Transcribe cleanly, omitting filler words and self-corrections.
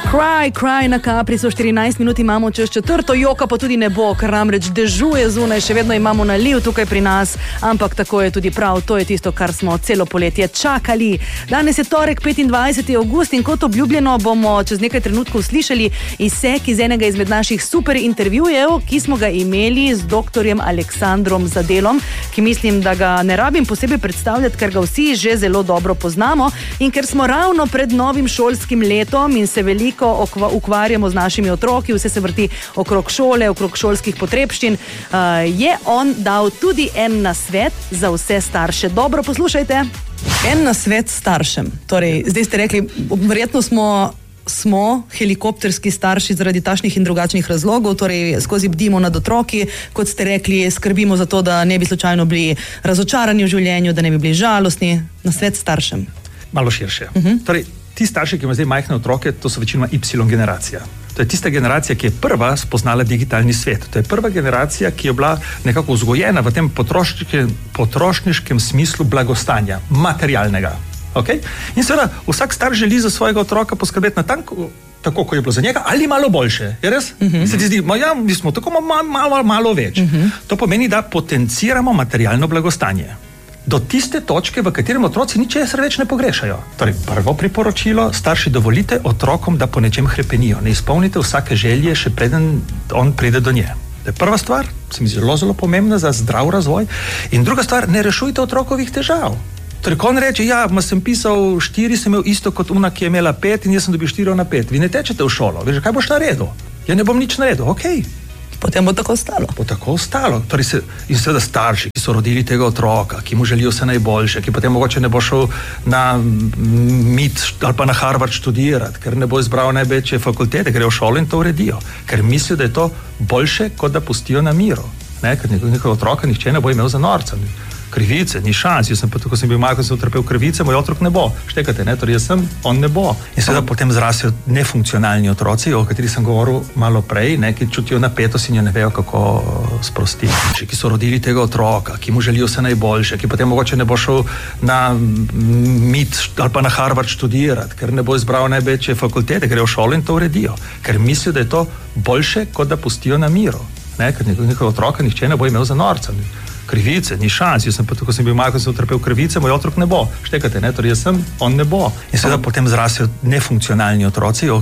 Cry na Capri, so 14 minut imamo čez četrto, joka pa tudi ne bo, ker namreč dežuje zunaj, še vedno imamo naliv tukaj pri nas, ampak tako je tudi prav, to je tisto, kar smo celo poletje čakali. Danes je torek, 25. avgust in kot obljubljeno bomo čez nekaj trenutkov slišali izsek iz enega izmed naših super intervjujev, ki smo ga imeli z doktorjem Aleksandrom Zadelom, ki mislim, da ga ne rabim posebej predstavljati, ker ga vsi že zelo dobro poznamo in ker smo ravno pred novim šolskim letom in se veliko ukvarjamo z našimi otroki, vse se vrti okrog šole, okrog šolskih potrebščin, je on dal tudi en nasvet za vse starše. Dobro, poslušajte. En nasvet staršem. Torej, zdaj ste rekli, verjetno smo helikopterski starši zaradi takšnih in drugačnih razlogov, torej skozi bdimo nad otroki, kot ste rekli, skrbimo za to, da ne bi slučajno bili razočarani v življenju, da ne bi bili žalostni. Nasvet staršem. Malo širše. Torej, ti starši, ki imajo zdaj majhne otroke, to so večinoma Y generacija. To je tista generacija, ki je prva spoznala digitalni svet. To je prva generacija, ki je bila nekako vzgojena v tem potrošniškem smislu blagostanja, materialnega. Okay? In seveda, vsak starš želi za svojega otroka poskrbeti na tako, kot je bilo za njega, ali malo boljše. Je res? Se ti zdi, ja, mi smo tako malo več. To pomeni, da potenciramo materialno blagostanje do tiste točke, v katerem otroci ničesar več ne pogrešajo. Torej, prvo priporočilo, starši, dovolite otrokom, da po nečem hrepenijo. Ne izpolnite vsake želje, še preden on pride do nje. To je prva stvar, se mi zelo, zelo pomembna za zdrav razvoj. In druga stvar, ne rešujte otrokovih težav. Torej, ko on reče, ja, sem pisal 4, sem imel isto kot ona, ki je imela 5 in jaz sem dobil 4 na 5. Vi ne tečete v šolo, veš, kaj boš naredil? Ja, ne bom nič naredil, okej. Potem bo tako ostalo. Torej in seveda starši, ki so rodili tega otroka, ki mu želijo vse najboljše, ki potem mogoče ne bo šel na MIT ali pa na Harvard študirati, ker ne bo izbral največje fakultete, grejo v šolo in to uredijo, ker mislijo, da je to boljše, kot da pustijo na miru. Ker nekega otroka nihče ne bo imel za norca. Krivice, ni šans, jaz sem pa tako, sem bil malo, ko sem utrpel krivice, moj otrok ne bo. Štekate, ne, torej jaz sem, on ne bo. In seveda potem zrasejo nefunkcionalni otroci, o katerih sem govoril malo prej, ki čutijo napetost in jo ne vejo, kako sprostiti. Ki so rodili tega otroka, ki mu želijo vse najboljše, ki potem mogoče ne bo šel na MIT ali pa na Harvard študirati, ker ne bo izbral največje fakultete, grejo v šolo in to uredijo, ker mislijo, da je to boljše, kot da pustijo na miru. Ker nekega otroka nihče ne bo imel za norca. Krivice, ni šans, jaz sem pa tako, sem bil malo, ko sem utrpel krivice, moj otrok ne bo. Štekate, ne, torej jaz sem, on ne bo. In seveda potem zrasejo nefunkcionalni otroci,